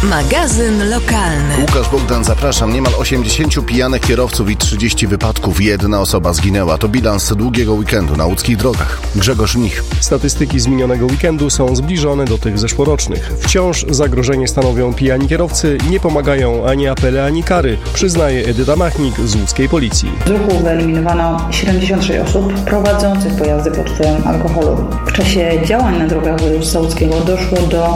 Magazyn lokalny. Łukasz Bogdan, zapraszam. Niemal 80 pijanych kierowców i 30 wypadków. 1 osoba zginęła. To bilans długiego weekendu na łódzkich drogach. Grzegorz Mnich. Statystyki z minionego weekendu są zbliżone do tych zeszłorocznych. Wciąż zagrożenie stanowią pijani kierowcy. Nie pomagają ani apele, ani kary, przyznaje Edyta Machnik z łódzkiej policji. Z ruchu wyeliminowano 76 osób prowadzących pojazdy pod wpływem alkoholu. W czasie działań na drogach województwa łódzkiego doszło do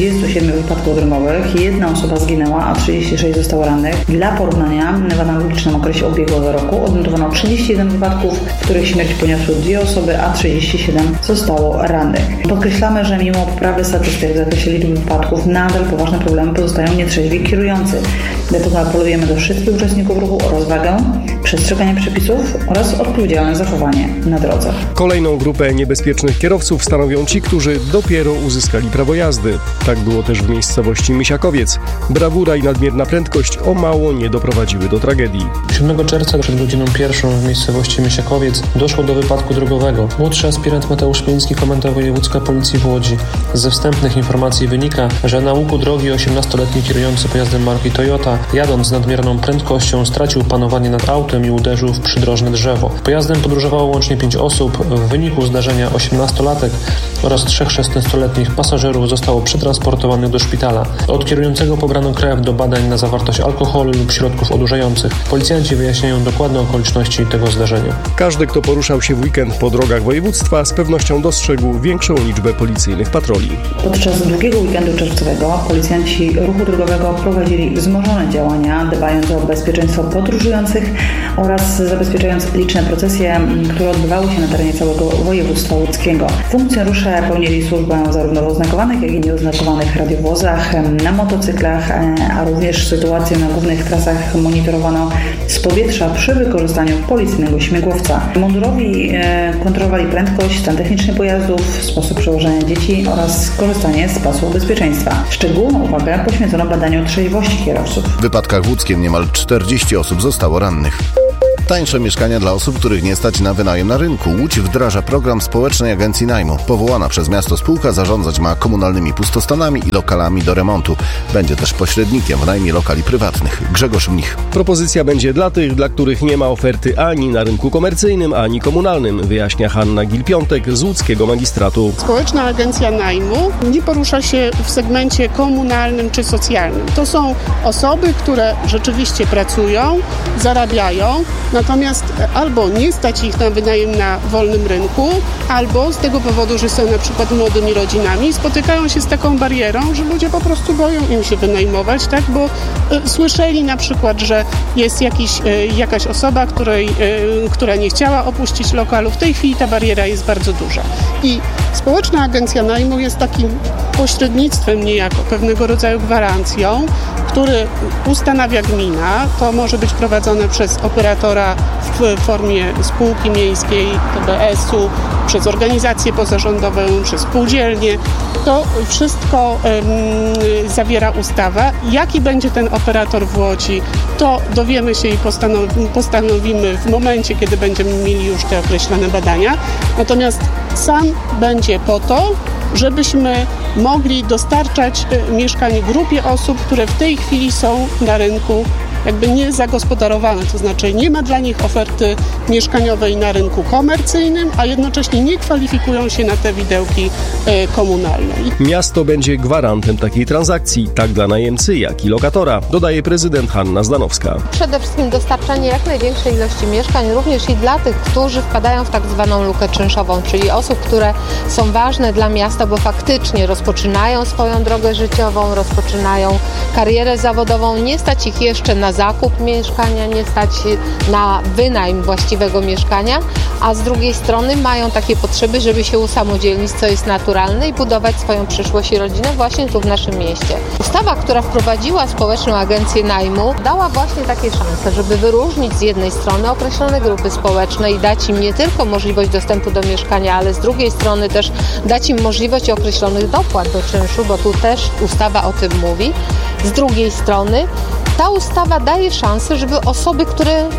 27 wypadków drogowych. 1 osoba zginęła, a 36 zostało rannych. Dla porównania w analogicznym okresie ubiegłego roku odnotowano 31 wypadków, w których śmierć poniosły 2 osoby, a 37 zostało rannych. Podkreślamy, że mimo poprawy statystyk w zakresie liczby wypadków nadal poważne problemy pozostają nietrzeźwi kierujący. Dlatego apelujemy do wszystkich uczestników ruchu o rozwagę, przestrzeganie przepisów oraz odpowiedzialne zachowanie na drodze. Kolejną grupę niebezpiecznych kierowców stanowią ci, którzy dopiero uzyskali prawo jazdy. Tak było też w miejscowości Mysiakowiec. Brawura i nadmierna prędkość o mało nie doprowadziły do tragedii. 7 czerwca przed godziną 1 w miejscowości Mysiakowiec doszło do wypadku drogowego. Młodszy aspirant Mateusz Piński, Komenda Wojewódzka Policji w Łodzi. Ze wstępnych informacji wynika, że na łuku drogi 18-letni kierujący pojazdem marki Toyota, jadąc z nadmierną prędkością, stracił panowanie nad autem i uderzył w przydrożne drzewo. Pojazdem podróżowało łącznie 5 osób. W wyniku zdarzenia 18-latek oraz 3 16-letnich pasażerów zostało przetransportowanych do szpitala. Od kierującego pobrano krew do badań na zawartość alkoholu lub środków odurzających. Policjanci wyjaśniają dokładne okoliczności tego zdarzenia. Każdy, kto poruszał się w weekend po drogach województwa, z pewnością dostrzegł większą liczbę policyjnych patroli. Podczas długiego weekendu czerwcowego policjanci ruchu drogowego prowadzili wzmożone działania, dbając o bezpieczeństwo podróżujących oraz zabezpieczając liczne procesje, które odbywały się na terenie całego województwa łódzkiego. Funkcjonariusze pełnili służbę zarówno w oznakowanych, jak i nieoznakowanych radiowozach, na motocyklach, a również sytuację na głównych trasach monitorowano z powietrza przy wykorzystaniu policyjnego śmigłowca. Mundurowi kontrolowali prędkość, stan techniczny pojazdów, sposób przewożenia dzieci oraz korzystanie z pasów bezpieczeństwa. Szczególną uwagę poświęcono badaniu trzeźwości kierowców. W wypadkach w Łódzkiem niemal 40 osób zostało rannych. Tańsze mieszkania dla osób, których nie stać na wynajem na rynku. Łódź wdraża program Społecznej Agencji Najmu. Powołana przez miasto spółka zarządzać ma komunalnymi pustostanami i lokalami do remontu. Będzie też pośrednikiem w najmie lokali prywatnych. Grzegorz Mnich. Propozycja będzie dla tych, dla których nie ma oferty ani na rynku komercyjnym, ani komunalnym, wyjaśnia Hanna Gil-Piątek z łódzkiego magistratu. Społeczna Agencja Najmu nie porusza się w segmencie komunalnym czy socjalnym. To są osoby, które rzeczywiście pracują, zarabiają, natomiast albo nie stać ich na wynajem na wolnym rynku, albo z tego powodu, że są na przykład młodymi rodzinami, spotykają się z taką barierą, że ludzie po prostu boją im się wynajmować, tak? Bo słyszeli na przykład, że jest jakaś osoba, która nie chciała opuścić lokalu. W tej chwili ta bariera jest bardzo duża. I Społeczna Agencja Najmu jest takim pośrednictwem niejako, pewnego rodzaju gwarancją, który ustanawia gmina. To może być prowadzone przez operatora w formie spółki miejskiej, TBS-u, przez organizację pozarządową, przez spółdzielnię. To wszystko zawiera ustawa. Jaki będzie ten operator w Łodzi, to dowiemy się i postanowimy w momencie, kiedy będziemy mieli już te określone badania. Natomiast sam będzie po to, żebyśmy mogli dostarczać mieszkań grupie osób, które w tej chwili są na rynku jakby nie zagospodarowane, to znaczy nie ma dla nich oferty mieszkaniowej na rynku komercyjnym, a jednocześnie nie kwalifikują się na te widełki komunalne. Miasto będzie gwarantem takiej transakcji, tak dla najemcy, jak i lokatora, dodaje prezydent Hanna Zdanowska. Przede wszystkim dostarczanie jak największej ilości mieszkań, również i dla tych, którzy wpadają w tak zwaną lukę czynszową, czyli osób, które są ważne dla miasta, bo faktycznie rozpoczynają swoją drogę życiową, rozpoczynają karierę zawodową, nie stać ich jeszcze na zakup mieszkania, nie stać na wynajem właściwego mieszkania, a z drugiej strony mają takie potrzeby, żeby się usamodzielnić, co jest naturalne i budować swoją przyszłość i rodzinę właśnie tu w naszym mieście. Ustawa, która wprowadziła Społeczną Agencję Najmu, dała właśnie takie szanse, żeby wyróżnić z jednej strony określone grupy społeczne i dać im nie tylko możliwość dostępu do mieszkania, ale z drugiej strony też dać im możliwość określonych dopłat do czynszu, bo tu też ustawa o tym mówi. Z drugiej strony ta ustawa daje szansę, żeby osoby, które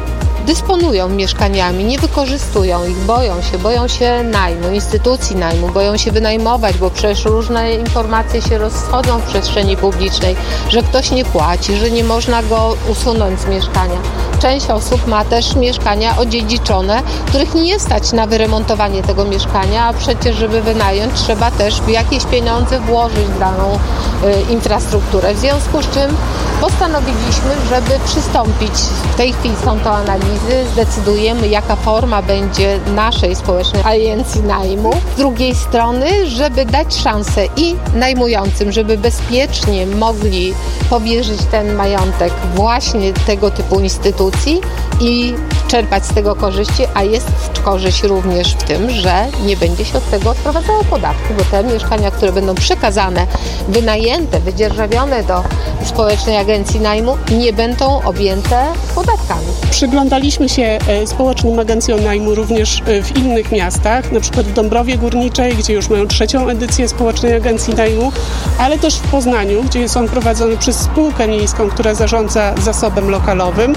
dysponują mieszkaniami, nie wykorzystują ich, boją się najmu, instytucji najmu, boją się wynajmować, bo przecież różne informacje się rozchodzą w przestrzeni publicznej, że ktoś nie płaci, że nie można go usunąć z mieszkania. Część osób ma też mieszkania odziedziczone, których nie stać na wyremontowanie tego mieszkania, a przecież żeby wynająć trzeba też jakieś pieniądze włożyć w daną infrastrukturę. W związku z czym postanowiliśmy, żeby przystąpić, w tej chwili są to analizy, zdecydujemy jaka forma będzie naszej społecznej agencji najmu. Z drugiej strony, żeby dać szansę i najmującym, żeby bezpiecznie mogli powierzyć ten majątek właśnie tego typu instytucji i czerpać z tego korzyści, a jest korzyść również w tym, że nie będzie się od tego odprowadzało podatku, bo te mieszkania, które będą przekazane, wynajęte, wydzierżawione do społecznej agencji najmu, nie będą objęte podatkami. Przyglądaliśmy się społecznym agencjom najmu również w innych miastach, na przykład w Dąbrowie Górniczej, gdzie już mają 3. edycję społecznej agencji najmu, ale też w Poznaniu, gdzie jest on prowadzony przez spółkę miejską, która zarządza zasobem lokalowym.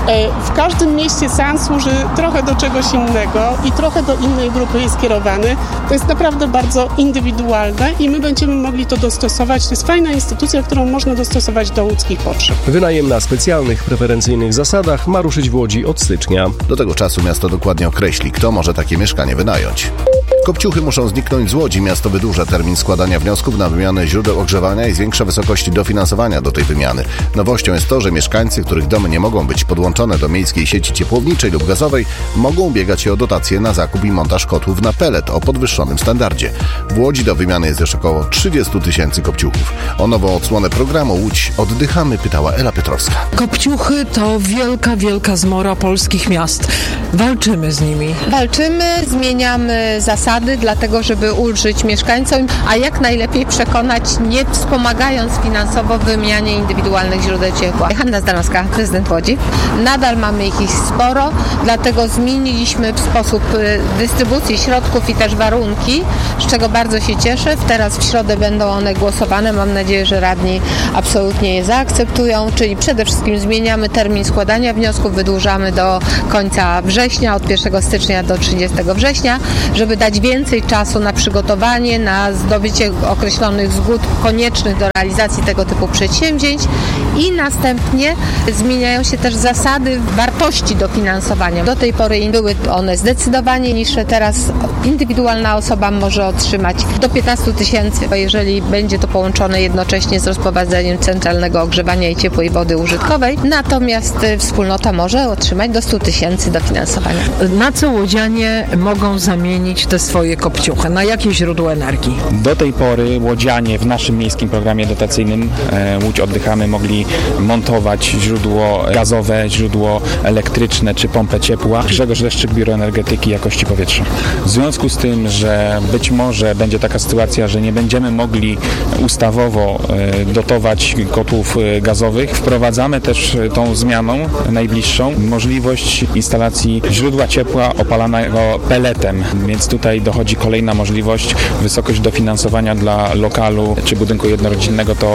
W każdym mieście SAN służy trochę do czegoś innego i trochę do innej grupy jest kierowany. To jest naprawdę bardzo indywidualne i my będziemy mogli to dostosować. To jest fajna instytucja, którą można dostosować do łódzkich potrzeb. Wynajem na specjalnych, preferencyjnych zasadach ma ruszyć w Łodzi od stycznia. Do tego czasu miasto dokładnie określi, kto może takie mieszkanie wynająć. Kopciuchy muszą zniknąć z Łodzi. Miasto wydłuża termin składania wniosków na wymianę źródeł ogrzewania i zwiększa wysokości dofinansowania do tej wymiany. Nowością jest to, że mieszkańcy, których domy nie mogą być podłączone do miejskiej sieci ciepłowniczej lub gazowej, mogą ubiegać się o dotacje na zakup i montaż kotłów na pellet o podwyższonym standardzie. W Łodzi do wymiany jest już około 30 000 kopciuchów. O nową odsłonę programu Łódź oddychamy pytała Ela Piotrowska. Kopciuchy to wielka zmora polskich miast. Walczymy z nimi. Walczymy, zmieniamy zasady, dlatego żeby ulżyć mieszkańcom, a jak najlepiej przekonać, nie wspomagając finansowo w wymianie indywidualnych źródeł ciepła. Hanna Zdanowska, prezydent Łodzi. Nadal mamy ich sporo, dlatego zmieniliśmy sposób dystrybucji środków i też warunki, z czego bardzo się cieszę. Teraz w środę będą one głosowane. Mam nadzieję, że radni absolutnie je zaakceptują, czyli przede wszystkim zmieniamy termin składania wniosków, wydłużamy do końca września, od 1 stycznia do 30 września, żeby dać więcej czasu na przygotowanie, na zdobycie określonych zgód koniecznych do realizacji tego typu przedsięwzięć i następnie zmieniają się też zasady wartości dofinansowania. Do tej pory były one zdecydowanie niższe, teraz indywidualna osoba może otrzymać do 15 000, jeżeli będzie to połączone jednocześnie z rozprowadzeniem centralnego ogrzewania i ciepłej wody użytkowej, natomiast wspólnota może otrzymać do 100 000 dofinansowania. Na co łodzianie mogą zamienić te swoje kopciuchy? Na jakie źródło energii? Do tej pory łodzianie w naszym miejskim programie dotacyjnym Łódź Oddychamy mogli montować źródło gazowe, źródło elektryczne czy pompę ciepła. Grzegorz Leszczyk, Biuro Energetyki i Jakości Powietrza. W związku z tym, że być może będzie taka sytuacja, że nie będziemy mogli ustawowo dotować kotłów gazowych, wprowadzamy też tą zmianą najbliższą możliwość instalacji źródła ciepła opalanego pelletem, więc tutaj dochodzi kolejna możliwość. Wysokość dofinansowania dla lokalu czy budynku jednorodzinnego to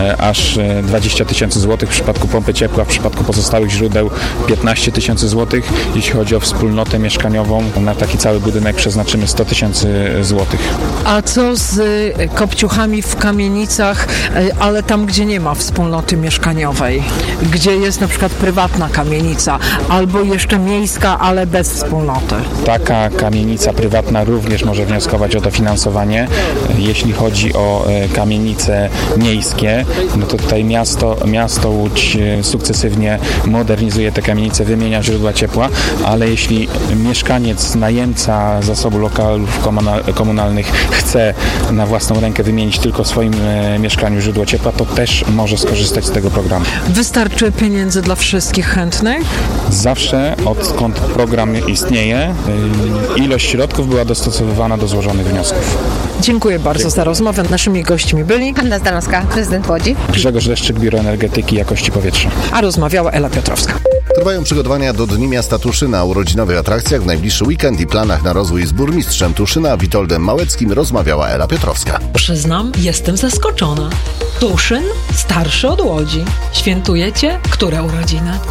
aż 20 000 złotych w przypadku pompy ciepła, w przypadku pozostałych źródeł 15 000 złotych. Jeśli chodzi o wspólnotę mieszkaniową, na taki cały budynek przeznaczymy 100 000 złotych. A co z kopciuchami w kamienicach, ale tam, gdzie nie ma wspólnoty mieszkaniowej? Gdzie jest na przykład prywatna kamienica albo jeszcze miejska, ale bez wspólnoty? Taka kamienica prywatna również może wnioskować o dofinansowanie. Jeśli chodzi o kamienice miejskie, no to tutaj miasto Łódź sukcesywnie modernizuje te kamienice, wymienia źródła ciepła, ale jeśli mieszkaniec, najemca zasobu lokalów komunalnych chce na własną rękę wymienić tylko w swoim mieszkaniu źródło ciepła, to też może skorzystać z tego programu. Wystarczy pieniędzy dla wszystkich chętnych? Zawsze, odkąd program istnieje, ilość środków była dostosowywana do złożonych wniosków. Dziękuję bardzo za rozmowę. Naszymi gośćmi byli Hanna Zdanowska, prezydent Łodzi. Grzegorz Leszczyk, Biuro Energetyki i Jakości Powietrza. A rozmawiała Ela Piotrowska. Trwają przygotowania do Dni Miasta Tuszyna. O urodzinowych atrakcjach w najbliższy weekend i planach na rozwój z burmistrzem Tuszyna Witoldem Małeckim rozmawiała Ela Piotrowska. Przyznam, jestem zaskoczona. Tuszyn starszy od Łodzi. Świętujecie które urodziny?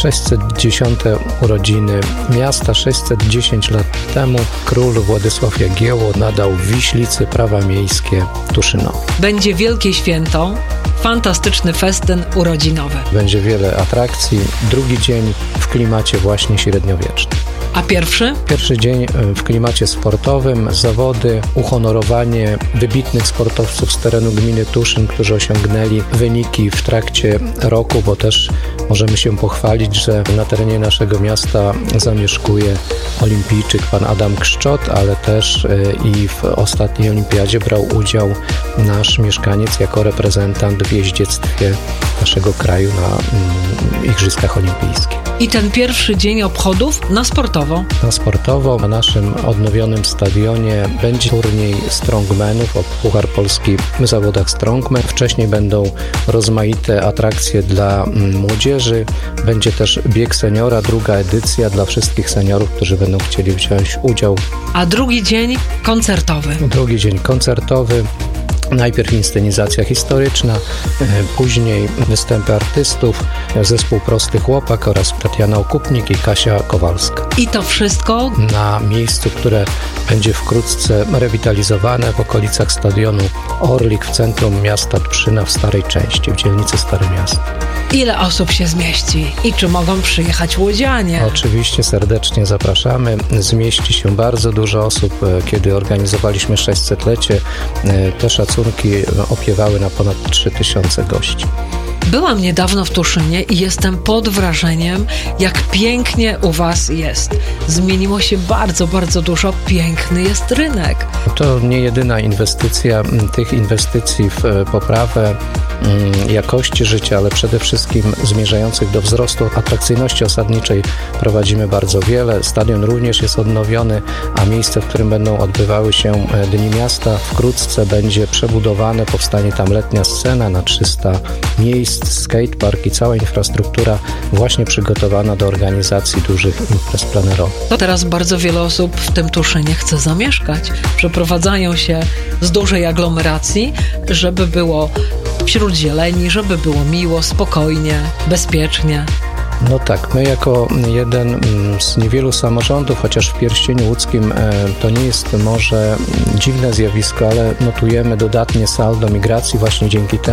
610 urodziny miasta. 610 lat temu król Władysław Jagiełło nadał Wiślicy prawa miejskie Tuszynowi. Będzie wielkie święto, fantastyczny festyn urodzinowy. Będzie wiele atrakcji. Drugi dzień w klimacie właśnie średniowiecznym. A pierwszy? Pierwszy dzień w klimacie sportowym, zawody, uhonorowanie wybitnych sportowców z terenu gminy Tuszyn, którzy osiągnęli wyniki w trakcie roku, bo też możemy się pochwalić, że na terenie naszego miasta zamieszkuje olimpijczyk pan Adam Kszczot, ale też i w ostatniej olimpiadzie brał udział nasz mieszkaniec jako reprezentant w jeździectwie naszego kraju na Igrzyskach Olimpijskich. I ten pierwszy dzień obchodów na sportowo? Na sportowo, na naszym odnowionym stadionie będzie turniej strongmanów o Puchar Polski w zawodach strongman. Wcześniej będą rozmaite atrakcje dla młodzieży. Będzie też bieg seniora, druga edycja dla wszystkich seniorów, którzy będą chcieli wziąć udział. A drugi dzień koncertowy? Drugi dzień koncertowy. Najpierw inscenizacja historyczna, później występy artystów, zespół Prosty Chłopak oraz Tatiana Okupnik i Kasia Kowalska. I to wszystko na miejscu, które będzie wkrótce rewitalizowane w okolicach stadionu Orlik w centrum miasta Pszczyna w starej części, w dzielnicy Stare Miasto. Ile osób się zmieści i czy mogą przyjechać łodzianie? Oczywiście serdecznie zapraszamy. Zmieści się bardzo dużo osób. Kiedy organizowaliśmy 600-lecie, te szacunki opiewały na ponad 3000 gości. Byłam niedawno w Tuszynie i jestem pod wrażeniem, jak pięknie u Was jest. Zmieniło się bardzo, bardzo dużo. Piękny jest rynek. To nie jedyna inwestycja. Tych inwestycji w poprawę jakości życia, ale przede wszystkim zmierzających do wzrostu atrakcyjności osadniczej prowadzimy bardzo wiele. Stadion również jest odnowiony, a miejsce, w którym będą odbywały się Dni Miasta, wkrótce będzie przebudowane. Powstanie tam letnia scena na 300 miejsc, skatepark i cała infrastruktura właśnie przygotowana do organizacji dużych imprez plenerowych. To teraz bardzo wiele osób w tym Tuszynie chce zamieszkać. Przeprowadzają się z dużej aglomeracji, żeby było wśród zieleni, żeby było miło, spokojnie, bezpiecznie. No tak, my jako jeden z niewielu samorządów, chociaż w Pierścieniu Łódzkim to nie jest może dziwne zjawisko, ale notujemy dodatnie saldo migracji właśnie dzięki temu,